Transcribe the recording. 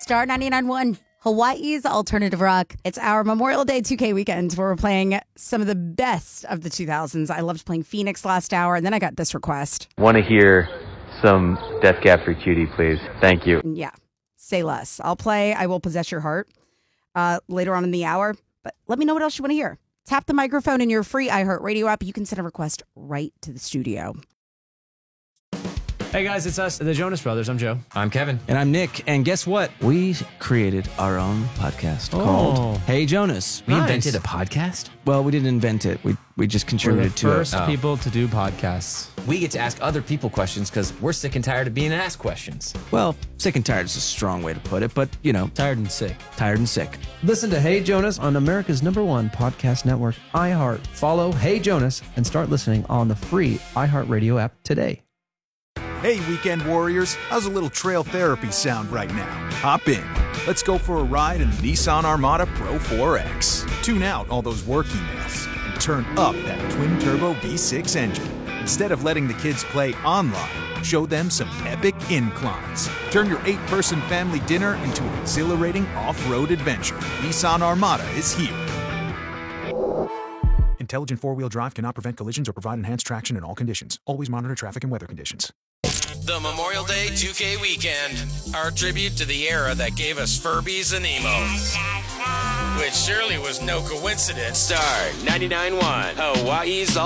Star 99.1, Hawaii's alternative rock. It's our Memorial Day 2K weekend where we're playing some of the best of the 2000s. I loved playing Phoenix last hour, and then I got this request. Want to hear some Death Cab for Cutie, please? Thank you. Yeah, say less. I'll play I Will Possess Your Heart later on in the hour, but let me know what else you want to hear. Tap the microphone in your free iHeartRadio app. You can send a request right to the studio. Hey guys, it's us, the Jonas Brothers. I'm Joe. I'm Kevin. And I'm Nick. And guess what? We created our own podcast called Hey Jonas. We invented a podcast? Well, we didn't invent it. We just We're the contributed to first it. people to do podcasts. We get to ask other people questions because we're sick and tired of being asked questions. Well, sick and tired is a strong way to put it, but, you know, Tired and sick. tired and sick. Listen to Hey Jonas on America's #1 podcast network, iHeart. Follow Hey Jonas and start listening on the free iHeartRadio app today. Hey, weekend warriors, how's a little trail therapy sound right now? Hop in. Let's go for a ride in the Nissan Armada Pro 4X. Tune out all those work emails and turn up that twin-turbo V6 engine. Instead of letting the kids play online, show them some epic inclines. Turn your 8-person family dinner into an exhilarating off-road adventure. Nissan Armada is here. Intelligent four-wheel drive cannot prevent collisions or provide enhanced traction in all conditions. Always monitor traffic and weather conditions. The Memorial Day 2K weekend, our tribute to the era that gave us Furbies and emos. Which surely was no coincidence. Star 99.1, Hawaii's